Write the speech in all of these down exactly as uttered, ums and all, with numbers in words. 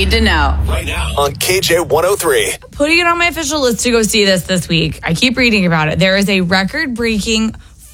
need to know. Right now on K J one oh three. Putting it on my official list to go see this this week. I keep reading about it. There is a record-breaking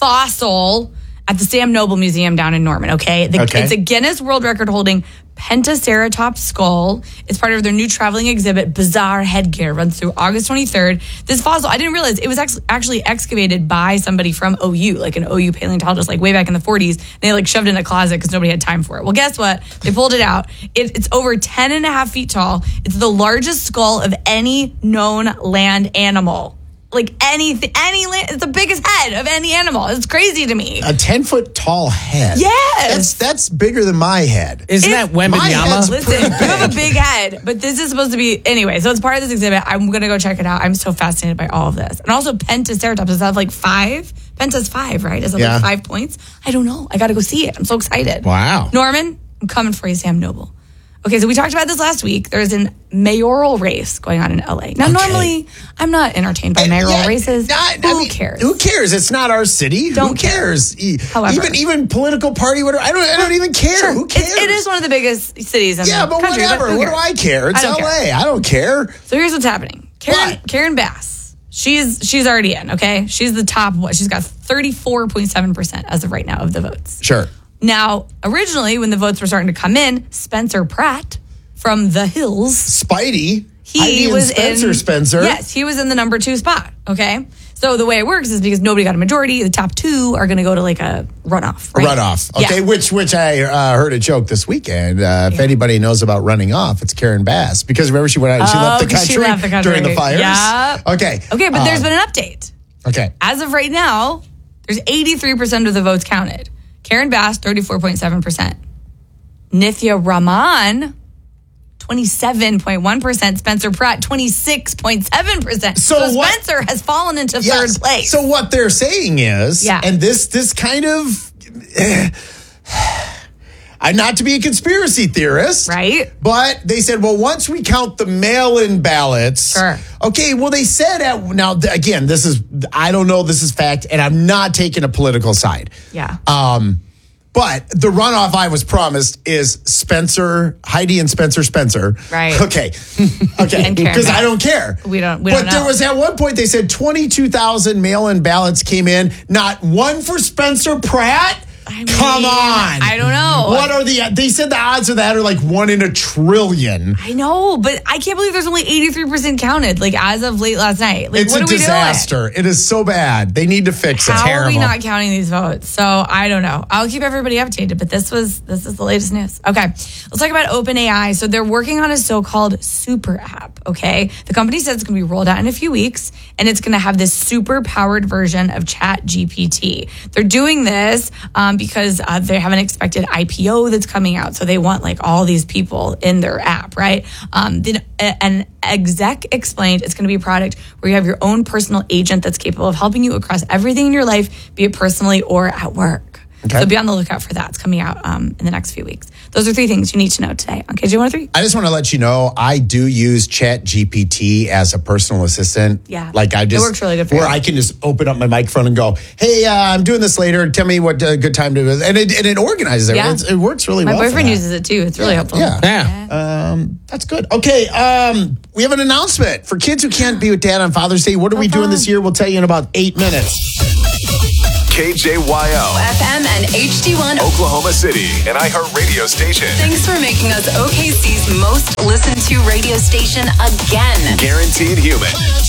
fossil at the Sam Noble Museum down in Norman, okay? The, okay. It's a Guinness World Record holding Pentaceratops skull. It's part of their new traveling exhibit, Bizarre Headgear, runs through August twenty-third. This fossil, I didn't realize, it was ex- actually excavated by somebody from O U, like an O U paleontologist, like way back in the forties. And they like shoved it in a closet because nobody had time for it. Well, guess what? They pulled it out. It, it's over ten and a half feet tall. It's the largest skull of any known land animal. Like anything, any land, it's the biggest head of any animal. It's crazy to me. A ten-foot tall head. Yes. That's that's bigger than my head. Isn't It's- that Wembanyama? Listen, you have a big head, but this is supposed to be, anyway, so it's part of this exhibit. I'm going to go check it out. I'm so fascinated by all of this. And also Pentaceratops, does that have like five? Penta's five, right? Is it Yeah. like five points? I don't know. I got to go see it. I'm so excited. Wow. Norman, I'm coming for you, Sam Noble. Okay, so we talked about this last week. There's a mayoral race going on in L A. Now, Okay. normally, I'm not entertained by mayoral Yeah, races. I- I Who mean, cares? Who cares? It's not our city. Don't who care. cares? E- However. even even political party, whatever. I don't. I don't even care. Sure. Who cares? It's, it is one of the biggest cities in Yeah, the but country. whatever. who What do cares? I care? It's I don't L A. care. I don't care. So here's what's happening. Karen, What? Karen Bass, she's she's already in, okay? She's the top one. She's got thirty-four point seven percent as of right now of the votes. Sure. Now, originally, when the votes were starting to come in, Spencer Pratt from The Hills, Spidey. he Heidi and was Spencer. in... Spencer. Yes, he was in the number two spot, okay? So the way it works is because nobody got a majority, the top two are going to go to like a runoff, A right? runoff. Okay, Yeah. which which I uh, heard a joke this weekend. Uh, if Yeah. anybody knows about running off, it's Karen Bass. Because remember she went out and she Oh, left the 'cause she country left the country. during the fires? Yeah. Okay. Okay, but there's Uh, been an update. Okay. As of right now, there's eighty-three percent of the votes counted. Karen Bass, thirty-four point seven percent. Nithya Raman, twenty-seven point one percent. Spencer Pratt, twenty-six point seven percent. So So, what- Spencer has fallen into Yes. third place. So what they're saying is, Yeah. and this this kind of, eh, I'm not to be a conspiracy theorist, Right. But they said, well, once we count the mail-in ballots, Sure. okay. Well, they said at now th- again, this is I don't know, this is fact, and I'm not taking a political side. Yeah. Um, but the runoff I was promised is Spencer, Heidi and Spencer Spencer. Right. Okay. Okay. And Karen Because I Bass. don't care. We don't- we but don't there know. was at one point they said twenty-two thousand mail-in ballots came in. Not one for Spencer Pratt. I mean, Come on. I don't know. What are the, they said the odds of that are like one in a trillion. I know, but I can't believe there's only eighty-three percent counted, like as of late last night. Like, It's what a are we disaster. It is so bad. They need to fix it. doing? How are we Terrible. not counting these votes? So I don't know. I'll keep everybody updated, but this was this is the latest news. Okay, let's talk about OpenAI. So they're working on a so-called super app. Okay, the company says it's going to be rolled out in a few weeks, and it's going to have this super-powered version of Chat G P T. They're doing this um, because uh, they have an expected I P O that's coming out, so they want like all these people in their app, right? Um, then a- an exec explained it's going to be a product where you have your own personal agent that's capable of helping you across everything in your life, be it personally or at work. Okay. So be on the lookout for that. It's coming out um, in the next few weeks. Those are three things you need to know today on K J one oh three. I just want to let you know I do use Chat G P T as a personal assistant. Yeah. Like I just It works really good for where you. I can just open up my microphone and go, "Hey, uh, I'm doing this later. Tell me what a good time to do." And it and it organizes it. Yeah. It's, it works really My well. for boyfriend that. uses it too. It's really helpful. Yeah. Yeah. Um, that's good. Okay. Um, we have an announcement for kids who can't be with Dad on Father's Day. What are we doing this year? We'll tell you in about eight minutes. K J Y O, F M and H D one. Oklahoma City, an iHeartRadio station. Thanks for making us O K C's most listened to radio station again. Guaranteed human.